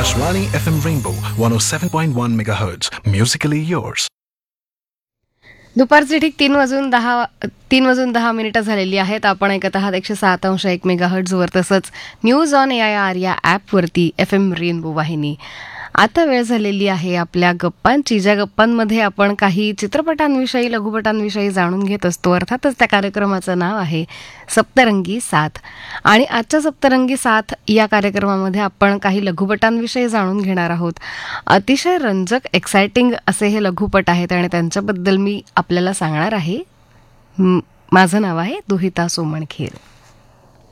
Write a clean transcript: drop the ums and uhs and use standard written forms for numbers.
Akashwani FM Rainbow 107.1 MHz. Musically yours. दुपारचे ठीक 3:10 झालेली आहेत. आपण ऐकत आहात 107.1 मेगाहर्ट्झवर, तसंच न्यूज ऑन AIR या ॲपवरती FM रेनबो वाहिनी. आता वेळ झालेली आहे आपल्या गप्पांची, ज्या गप्पांमध्ये आपण काही चित्रपटांविषयी, लघुपटांविषयी जाणून घेत असतो. अर्थातच त्या कार्यक्रमाचं नाव आहे सप्तरंगी साथ. आणि आजच्या सप्तरंगी साथ या कार्यक्रमामध्ये आपण काही लघुपटांविषयी जाणून घेणार आहोत. अतिशय रंजक, एक्सायटिंग असे हे लघुपट आहेत आणि त्यांच्याबद्दल मी आपल्याला सांगणार आहे. माझं नाव आहे दुहिता सोमणखेर.